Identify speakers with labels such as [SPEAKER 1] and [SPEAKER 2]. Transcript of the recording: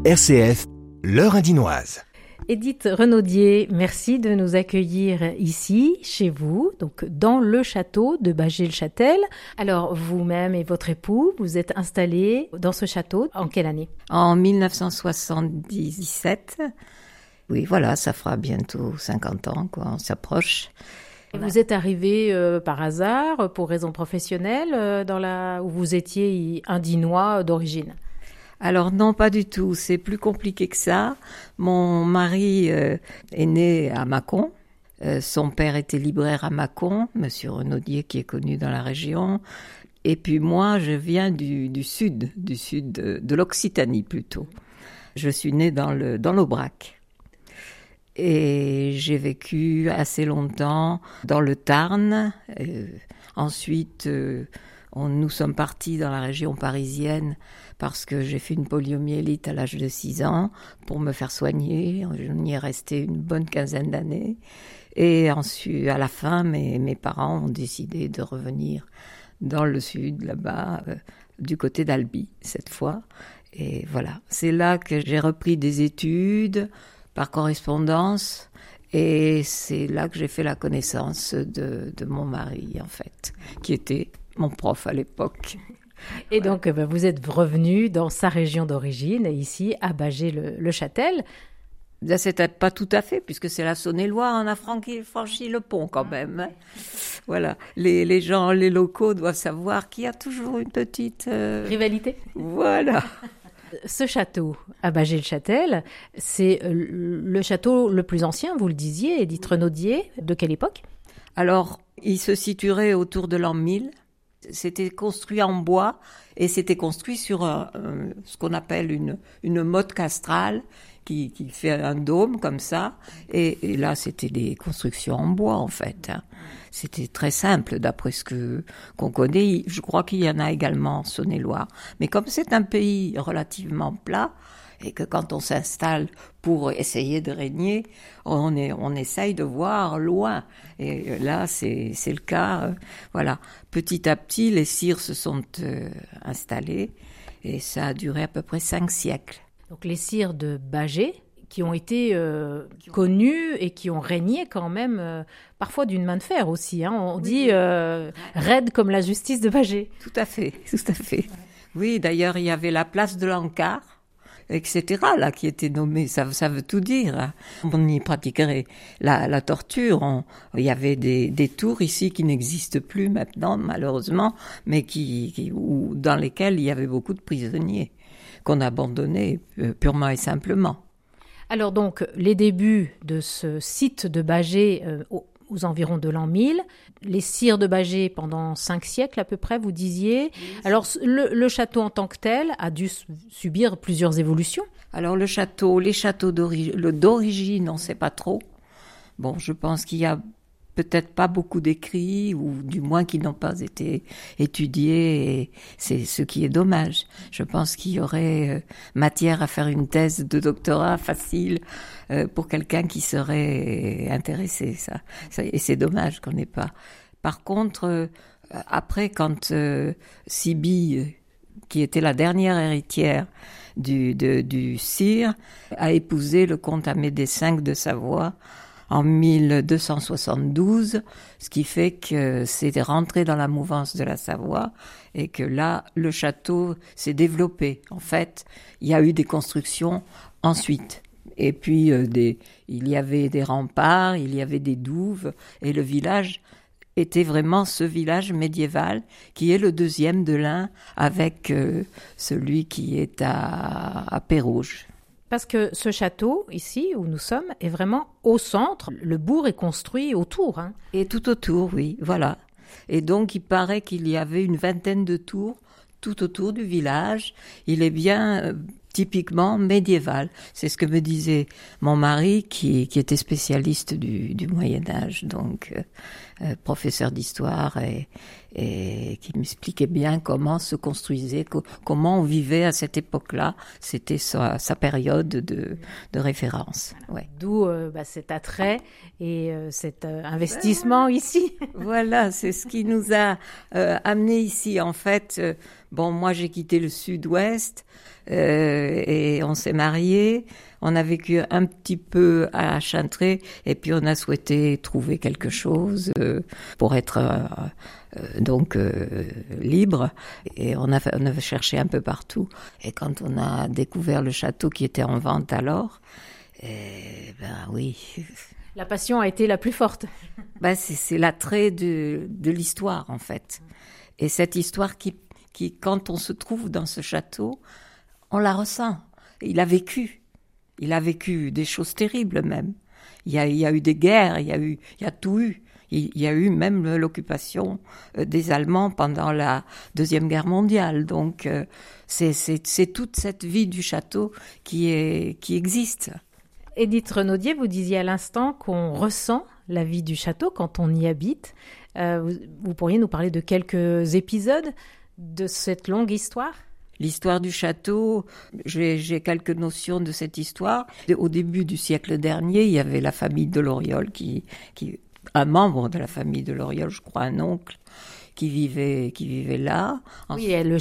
[SPEAKER 1] RCF, l'heure indinoise.
[SPEAKER 2] Édith Renaudier, merci de nous accueillir ici, chez vous, donc dans le château de Bâgé-le-Châtel. Alors, vous-même et votre époux, vous êtes installés dans ce château en quelle année ?
[SPEAKER 3] En 1977. Oui, voilà, ça fera bientôt 50 ans, quoi, on s'approche.
[SPEAKER 2] Et vous êtes arrivé par hasard, pour raison professionnelle, où vous étiez indinois d'origine ?
[SPEAKER 3] Alors non, pas du tout, c'est plus compliqué que ça. Mon mari est né à Mâcon. Son père était libraire à Mâcon, Monsieur Renaudier, qui est connu dans la région. Et puis moi, je viens du sud de l'Occitanie plutôt. Je suis née dans l'Aubrac. Et j'ai vécu assez longtemps dans le Tarn. Ensuite, nous sommes partis dans la région parisienne parce que j'ai fait une poliomyélite à l'âge de 6 ans pour me faire soigner. Je y ai resté une bonne quinzaine d'années. Et ensuite, à la fin, mes parents ont décidé de revenir dans le sud, là-bas, du côté d'Albi, cette fois. Et voilà, c'est là que j'ai repris des études par correspondance. Et c'est là que j'ai fait la connaissance de mon mari, en fait, qui était mon prof à l'époque.
[SPEAKER 2] Et donc, vous êtes revenu dans sa région d'origine, ici, à Bâgé-le-Châtel.
[SPEAKER 3] Là, c'était pas tout à fait, puisque c'est la Saône-et-Loire, on a franchi le pont quand même. Voilà, les gens, les locaux doivent savoir qu'il y a toujours une petite...
[SPEAKER 2] Rivalité.
[SPEAKER 3] Voilà.
[SPEAKER 2] Ce château à Bâgé-le-Châtel, c'est le château le plus ancien, vous le disiez, Édith Renaudier. De quelle époque ?
[SPEAKER 3] Alors, il se situerait autour de l'an 1000. C'était construit en bois et c'était construit sur ce qu'on appelle une motte castrale qui fait un dôme comme ça. Et là, c'était des constructions en bois en fait. C'était très simple d'après qu'on connaît. Je crois qu'il y en a également en Saône-et-Loire. Mais comme c'est un pays relativement plat, et que quand on s'installe pour essayer de régner, on essaye de voir loin. Et là, c'est le cas. Voilà. Petit à petit, les sires se sont installés et ça a duré à peu près 5 siècles.
[SPEAKER 2] Donc les sires de Bâgé, qui ont été connus et qui ont régné quand même, parfois d'une main de fer aussi. Hein. On dit raide comme la justice de Bâgé.
[SPEAKER 3] Tout à fait, tout à fait. Oui, d'ailleurs, il y avait la place de l'Ancart, etc., là, qui était nommé, ça veut tout dire. On y pratiquerait la torture. Il y avait des tours ici qui n'existent plus maintenant, malheureusement, mais dans lesquelles il y avait beaucoup de prisonniers qu'on abandonnait purement et simplement.
[SPEAKER 2] Alors donc, les débuts de ce site de Bâgé aux environs de l'an 1000, les sires de Bâgé pendant 5 siècles à peu près, vous disiez. Alors le château en tant que tel a dû subir plusieurs évolutions. Alors
[SPEAKER 3] les châteaux d'origine, on ne sait pas trop. Bon, je pense qu'il y a peut-être pas beaucoup d'écrits, ou du moins qui n'ont pas été étudiés, et c'est ce qui est dommage. Je pense qu'il y aurait matière à faire une thèse de doctorat facile pour quelqu'un qui serait intéressé. Ça, et c'est dommage qu'on n'ait pas. Par contre, après, quand Sibylle, qui était la dernière héritière du sire, a épousé le comte Amédée V de Savoie, en 1272, ce qui fait que c'est rentré dans la mouvance de la Savoie et que là, le château s'est développé. En fait, il y a eu des constructions ensuite. Et puis, il y avait des remparts, il y avait des douves, et le village était vraiment ce village médiéval qui est le deuxième de l'Ain avec celui qui est à Pérouges.
[SPEAKER 2] Parce que ce château, ici, où nous sommes, est vraiment au centre. Le bourg est construit autour. Hein.
[SPEAKER 3] Et tout autour, oui, voilà. Et donc, il paraît qu'il y avait une vingtaine de tours tout autour du village. Il est bien typiquement médiéval. C'est ce que me disait mon mari, qui était spécialiste du Moyen-Âge, donc professeur d'histoire, et qui m'expliquait bien comment se construisait, comment on vivait à cette époque-là. C'était sa période de référence. Ouais.
[SPEAKER 2] D'où cet attrait et cet investissement ici.
[SPEAKER 3] Voilà, c'est ce qui nous a amenés ici. En fait, Bon, moi, j'ai quitté le sud-ouest et on s'est mariés. On a vécu un petit peu à Chantrey et puis on a souhaité trouver quelque chose pour être libre. Et on a cherché un peu partout. Et quand on a découvert le château qui était en vente alors, oui.
[SPEAKER 2] La passion a été la plus forte.
[SPEAKER 3] C'est l'attrait de l'histoire, en fait. Et cette histoire qui, quand on se trouve dans ce château, on la ressent. Il a vécu des choses terribles même. Il y a eu des guerres, il y a tout eu. Il y a eu même l'occupation des Allemands pendant la Deuxième Guerre mondiale. Donc, c'est toute cette vie du château qui existe.
[SPEAKER 2] Édith Renaudier, vous disiez à l'instant qu'on ressent la vie du château quand on y habite. Vous pourriez nous parler de quelques épisodes de cette longue histoire ?
[SPEAKER 3] L'histoire du château, j'ai quelques notions de cette histoire. Au début du siècle dernier, il y avait la famille de Loriol, un membre de la famille de Loriol, je crois un oncle, qui vivait là.
[SPEAKER 2] Oui, le